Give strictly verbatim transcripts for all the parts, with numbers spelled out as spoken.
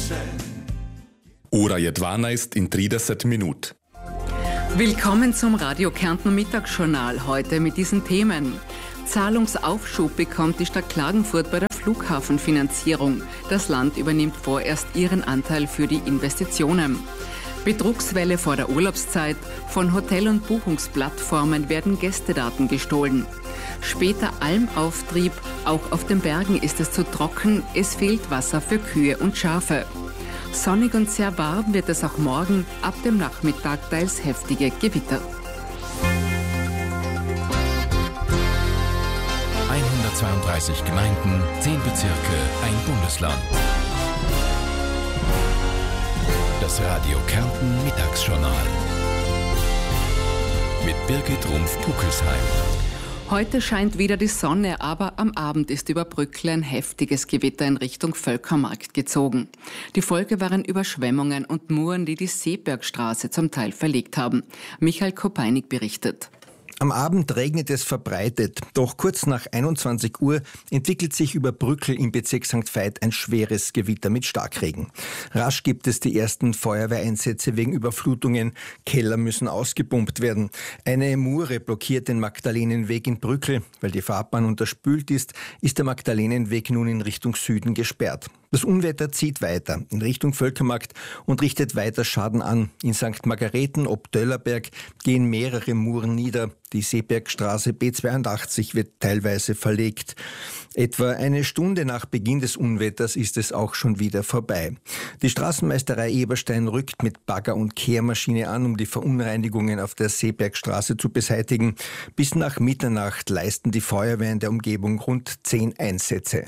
Ora Jedwana ist in trideset minut. Willkommen zum Radio Kärnten Mittagsjournal, heute mit diesen Themen. Zahlungsaufschub bekommt die Stadt Klagenfurt bei der Flughafenfinanzierung. Das Land übernimmt vorerst ihren Anteil für die Investitionen. Betrugswelle vor der Urlaubszeit. Von Hotel- und Buchungsplattformen werden Gästedaten gestohlen. Später Almauftrieb. Auch auf den Bergen ist es zu trocken. Es fehlt Wasser für Kühe und Schafe. Sonnig und sehr warm wird es auch morgen, ab dem Nachmittag teils heftige Gewitter. hundertzweiunddreißig Gemeinden, zehn Bezirke, ein Bundesland. Das Radio Kärnten Mittagsjournal mit Birgit Rumpf-Puckelsheim. Heute scheint wieder die Sonne, aber am Abend ist über Brückle ein heftiges Gewitter in Richtung Völkermarkt gezogen. Die Folge waren Überschwemmungen und Muren, die die Seebergstraße zum Teil verlegt haben. Michael Kopeinik berichtet. Am Abend regnet es verbreitet, doch kurz nach einundzwanzig Uhr entwickelt sich über Brückl im Bezirk Sankt Veit ein schweres Gewitter mit Starkregen. Rasch gibt es die ersten Feuerwehreinsätze wegen Überflutungen, Keller müssen ausgepumpt werden. Eine Mure blockiert den Magdalenenweg in Brückl, weil die Fahrbahn unterspült ist, ist der Magdalenenweg nun in Richtung Süden gesperrt. Das Unwetter zieht weiter in Richtung Völkermarkt und richtet weiter Schaden an. In Sankt Margareten ob Döllerberg gehen mehrere Muren nieder. Die Seebergstraße B zweiundachtzig wird teilweise verlegt. Etwa eine Stunde nach Beginn des Unwetters ist es auch schon wieder vorbei. Die Straßenmeisterei Eberstein rückt mit Bagger und Kehrmaschine an, um die Verunreinigungen auf der Seebergstraße zu beseitigen. Bis nach Mitternacht leisten die Feuerwehren der Umgebung rund zehn Einsätze.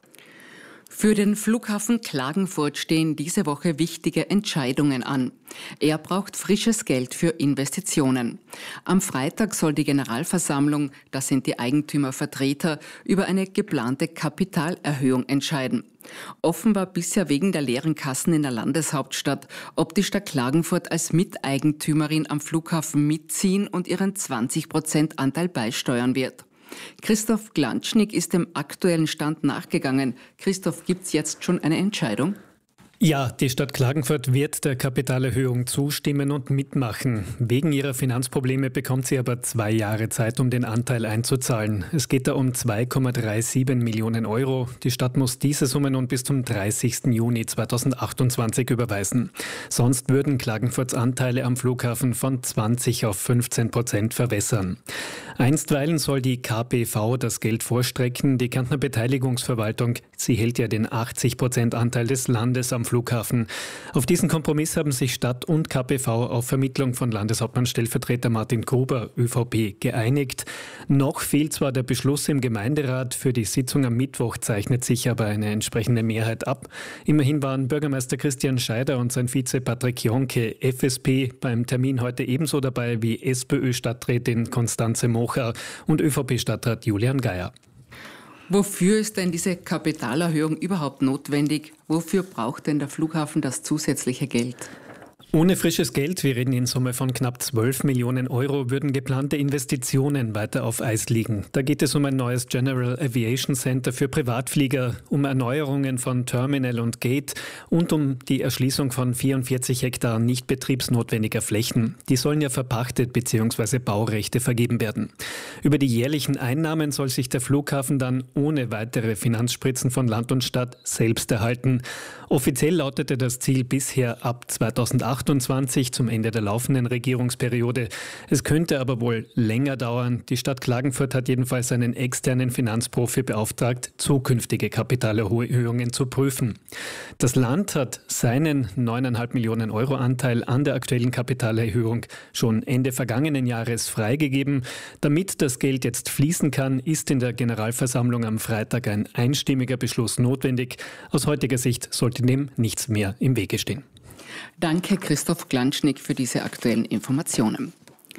Für den Flughafen Klagenfurt stehen diese Woche wichtige Entscheidungen an. Er braucht frisches Geld für Investitionen. Am Freitag soll die Generalversammlung, das sind die Eigentümervertreter, über eine geplante Kapitalerhöhung entscheiden. Offen war bisher wegen der leeren Kassen in der Landeshauptstadt, ob die Stadt Klagenfurt als Miteigentümerin am Flughafen mitziehen und ihren zwanzig Prozent Anteil beisteuern wird. Christoph Glantschnik ist dem aktuellen Stand nachgegangen. Christoph, gibt's jetzt schon eine Entscheidung? Ja, die Stadt Klagenfurt wird der Kapitalerhöhung zustimmen und mitmachen. Wegen ihrer Finanzprobleme bekommt sie aber zwei Jahre Zeit, um den Anteil einzuzahlen. Es geht da um zwei Komma siebenunddreißig Millionen Euro. Die Stadt muss diese Summe nun bis zum dreißigsten Juni zweitausendachtundzwanzig überweisen. Sonst würden Klagenfurts Anteile am Flughafen von zwanzig auf fünfzehn Prozent verwässern. Einstweilen soll die K P V das Geld vorstrecken. Die Kärntner Beteiligungsverwaltung, sie hält ja den achtzig Prozent Anteil des Landes am Flughafen. Auf diesen Kompromiss haben sich Stadt und K P V auf Vermittlung von Landeshauptmann-Stellvertreter Martin Gruber, ÖVP, geeinigt. Noch fehlt zwar der Beschluss im Gemeinderat, für die Sitzung am Mittwoch zeichnet sich aber eine entsprechende Mehrheit ab. Immerhin waren Bürgermeister Christian Scheider und sein Vize Patrick Jonke, F S P, beim Termin heute ebenso dabei wie SPÖ-Stadträtin Konstanze Mocher und ÖVP-Stadtrat Julian Geier. Wofür ist denn diese Kapitalerhöhung überhaupt notwendig? Wofür braucht denn der Flughafen das zusätzliche Geld? Ohne frisches Geld, wir reden in Summe von knapp zwölf Millionen Euro, würden geplante Investitionen weiter auf Eis liegen. Da geht es um ein neues General Aviation Center für Privatflieger, um Erneuerungen von Terminal und Gate und um die Erschließung von vierundvierzig Hektar nicht betriebsnotwendiger Flächen. Die sollen ja verpachtet bzw. Baurechte vergeben werden. Über die jährlichen Einnahmen soll sich der Flughafen dann ohne weitere Finanzspritzen von Land und Stadt selbst erhalten. Offiziell lautete das Ziel bisher ab zweitausendachtundzwanzig zum Ende der laufenden Regierungsperiode. Es könnte aber wohl länger dauern. Die Stadt Klagenfurt hat jedenfalls einen externen Finanzprofi beauftragt, zukünftige Kapitalerhöhungen zu prüfen. Das Land hat seinen neun Komma fünf Millionen Euro Anteil an der aktuellen Kapitalerhöhung schon Ende vergangenen Jahres freigegeben. Damit das Geld jetzt fließen kann, ist in der Generalversammlung am Freitag ein einstimmiger Beschluss notwendig. Aus heutiger Sicht sollte dem nichts mehr im Wege stehen. Danke, Christoph Glantschnik, für diese aktuellen Informationen.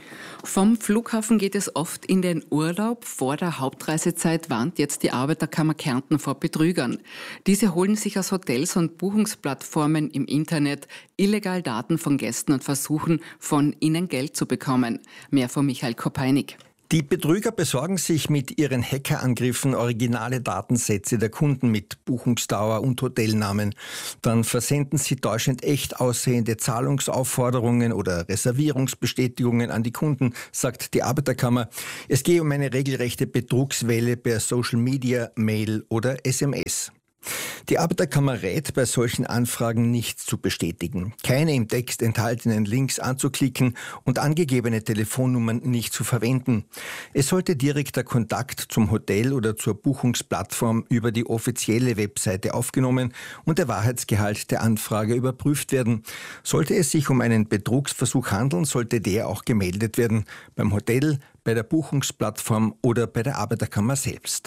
Vom Flughafen geht es oft in den Urlaub. Vor der Hauptreisezeit warnt jetzt die Arbeiterkammer Kärnten vor Betrügern. Diese holen sich aus Hotels und Buchungsplattformen im Internet illegal Daten von Gästen und versuchen, von ihnen Geld zu bekommen. Mehr von Michael Kopeinik. Die Betrüger besorgen sich mit ihren Hackerangriffen originale Datensätze der Kunden mit Buchungsdauer und Hotelnamen. Dann versenden sie täuschend echt aussehende Zahlungsaufforderungen oder Reservierungsbestätigungen an die Kunden, sagt die Arbeiterkammer. Es gehe um eine regelrechte Betrugswelle per Social Media, Mail oder S M S. Die Arbeiterkammer rät, bei solchen Anfragen nichts zu bestätigen, keine im Text enthaltenen Links anzuklicken und angegebene Telefonnummern nicht zu verwenden. Es sollte direkter Kontakt zum Hotel oder zur Buchungsplattform über die offizielle Webseite aufgenommen und der Wahrheitsgehalt der Anfrage überprüft werden. Sollte es sich um einen Betrugsversuch handeln, sollte der auch gemeldet werden, beim Hotel, bei der Buchungsplattform oder bei der Arbeiterkammer selbst.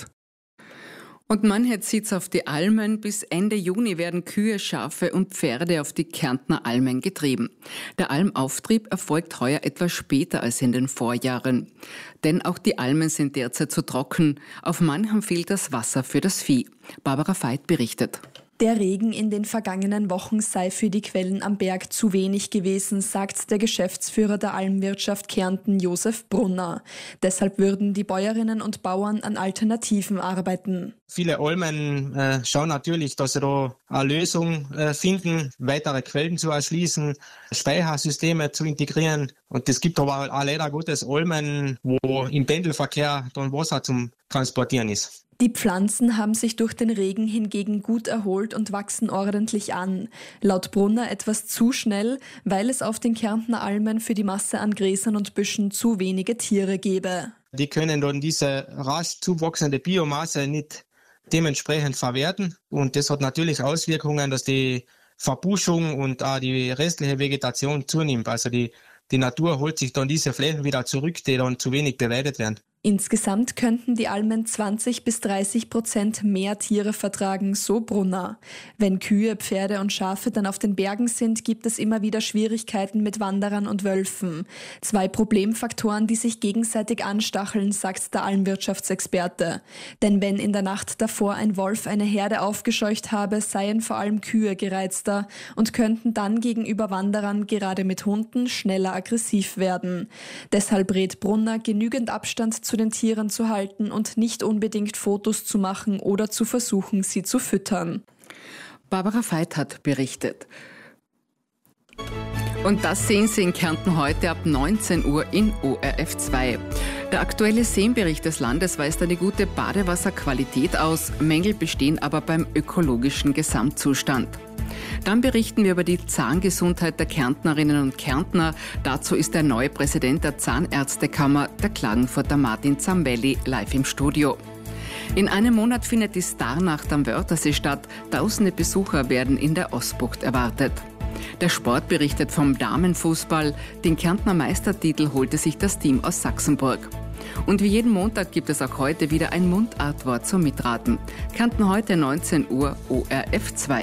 Und manche zieht's auf die Almen. Bis Ende Juni werden Kühe, Schafe und Pferde auf die Kärntner Almen getrieben. Der Almauftrieb erfolgt heuer etwas später als in den Vorjahren. Denn auch die Almen sind derzeit zu trocken. Auf manchem fehlt das Wasser für das Vieh. Barbara Veit berichtet. Der Regen in den vergangenen Wochen sei für die Quellen am Berg zu wenig gewesen, sagt der Geschäftsführer der Almwirtschaft Kärnten, Josef Brunner. Deshalb würden die Bäuerinnen und Bauern an Alternativen arbeiten. Viele Almen äh, schauen natürlich, dass sie da eine Lösung äh, finden, weitere Quellen zu erschließen, Speichersysteme zu integrieren. Und es gibt aber auch leider Gottes Almen, wo im Pendelverkehr dann Wasser zum Transportieren ist. Die Pflanzen haben sich durch den Regen hingegen gut erholt und wachsen ordentlich an. Laut Brunner etwas zu schnell, weil es auf den Kärntner Almen für die Masse an Gräsern und Büschen zu wenige Tiere gäbe. Die können dann diese rasch zuwachsende Biomasse nicht dementsprechend verwerten. Und das hat natürlich Auswirkungen, dass die Verbuschung und auch die restliche Vegetation zunimmt. Also die, die Natur holt sich dann diese Flächen wieder zurück, die dann zu wenig beweidet werden. Insgesamt könnten die Almen zwanzig bis dreißig Prozent mehr Tiere vertragen, so Brunner. Wenn Kühe, Pferde und Schafe dann auf den Bergen sind, gibt es immer wieder Schwierigkeiten mit Wanderern und Wölfen. Zwei Problemfaktoren, die sich gegenseitig anstacheln, sagt der Almwirtschaftsexperte. Denn wenn in der Nacht davor ein Wolf eine Herde aufgescheucht habe, seien vor allem Kühe gereizter und könnten dann gegenüber Wanderern, gerade mit Hunden, schneller aggressiv werden. Deshalb rät Brunner, genügend Abstand zu den Tieren zu halten und nicht unbedingt Fotos zu machen oder zu versuchen, sie zu füttern. Barbara Veit hat berichtet. Und das sehen Sie in Kärnten heute ab neunzehn Uhr in O R F zwei. Der aktuelle Seenbericht des Landes weist eine gute Badewasserqualität aus. Mängel bestehen aber beim ökologischen Gesamtzustand. Dann berichten wir über die Zahngesundheit der Kärntnerinnen und Kärntner. Dazu ist der neue Präsident der Zahnärztekammer, der Klagenfurter Martin Zambelli, live im Studio. In einem Monat findet die Starnacht am Wörthersee statt. Tausende Besucher werden in der Ostbucht erwartet. Der Sport berichtet vom Damenfußball. Den Kärntner Meistertitel holte sich das Team aus Sachsenburg. Und wie jeden Montag gibt es auch heute wieder ein Mundartwort zum Mitraten. Kärnten heute neunzehn Uhr O R F zwei.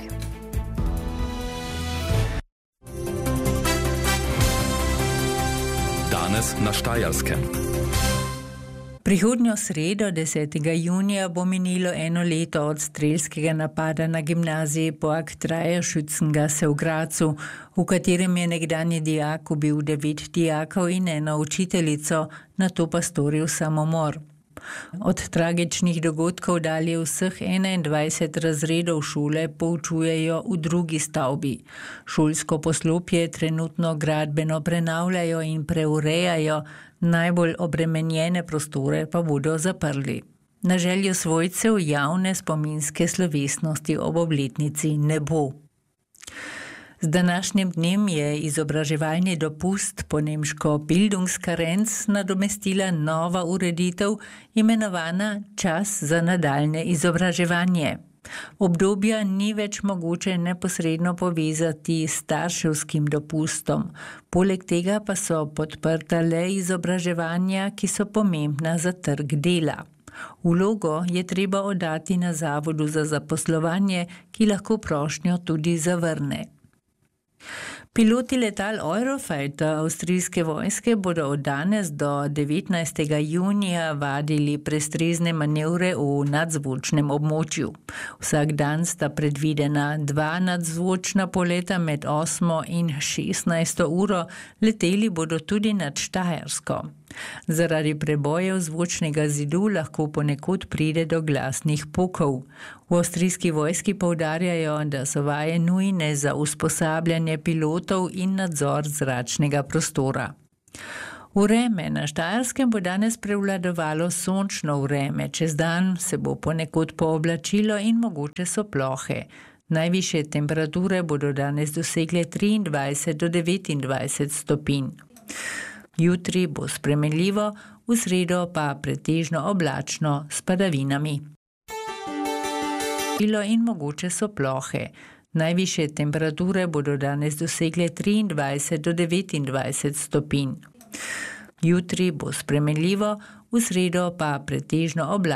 Danes na Štajerskem. Prihodnjo sredo, desetega junija, bo minilo eno leto od strelskega napada na gimnaziji Poak Traja Schützengasse v Gracu, v katerem je nekdanji dijak ubil devet dijakov in eno učiteljico, nato pa storil samomor. Od tragičnih dogodkov dalje vseh enaindvajset razredov šole poučujejo v drugi stavbi. Šolsko poslopje trenutno gradbeno prenavljajo in preurejajo, najbolj obremenjene prostore pa bodo zaprli. Na željo svojcev javne spominske slovesnosti ob obletnici ne bo. Z današnjim dnem je izobraževalni dopust, po nemško Bildungskarenz, nadomestila nova ureditev, imenovana Čas za nadaljne izobraževanje. Obdobja ni več mogoče neposredno povezati s starševskim dopustom. Poleg tega pa so podprta le izobraževanja, ki so pomembna za trg dela. Vlogo je treba oddati na Zavodu za zaposlovanje, ki lahko prošnjo tudi zavrne. Piloti letal Eurofighter avstrijske vojske bodo od danes do devetnajstega junija vadili prestrezne manevre v nadzvočnem območju. Vsak dan sta predvidena dva nadzvočna poleta med osmo in šestnajsto uro, leteli bodo tudi nad Štajersko. Zaradi prebojev zvočnega zidu lahko ponekod pride do glasnih pokov. V avstrijski vojski poudarjajo, da so vaje nujne za usposabljanje pilotov in nadzor zračnega prostora. Vreme na Štajerskem bo danes prevladovalo sončno vreme. Čez dan se bo ponekod pooblačilo in mogoče so plohe. Najvišje temperature bodo danes dosegle triindvajset do devetindvajset stopinj. Jutri bo spremenljivo, v sredo pa pretežno oblačno s padavinami. In mogoče so plohe. Najvišje temperature bodo danes dosegle triindvajset do devetindvajset stopinj. Jutri bo spremenljivo, v sredo pa pretežno oblačno.